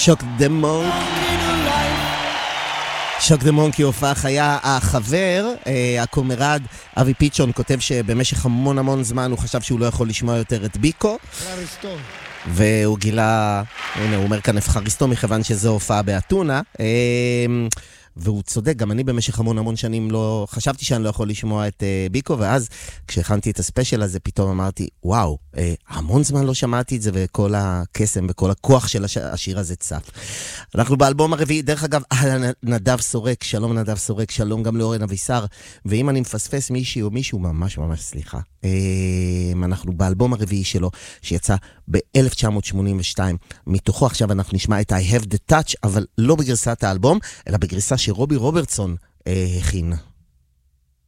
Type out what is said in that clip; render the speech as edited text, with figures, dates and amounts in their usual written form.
שוק דה מונק. שוק דה מונקי הופך היה החבר, הקומרד אבי פיצ'ון כותב שבמשך המון זמן הוא חשב שהוא לא יכול לשמוע יותר את ביקו. והוא גילה, הנה הוא אומר כאן אפחריסטו מכיוון שזו הופעה באתונה. והוא צודק, גם אני במשך המון שנים לא, חשבתי שאני לא יכול לשמוע את ביקו, ואז כשהכנתי את הספיישל הזה, פתאום אמרתי, וואו, המון זמן לא שמעתי את זה, וכל הקסם וכל הכוח של השיר הזה צף. אנחנו באלבום הרביעי, דרך אגב, נדב סורק, שלום נדב סורק, שלום גם לאורן אבישר, ואם אני מפספס מישהי או מישהו, ממש סליחה. אנחנו באלבום הרביעי שלו, שיצא ב-1982, מתוכו עכשיו אנחנו נשמע את I Have the Touch, אבל לא בגרסת האלבום, אלא בגרסה שרובי רוברטסון הכין.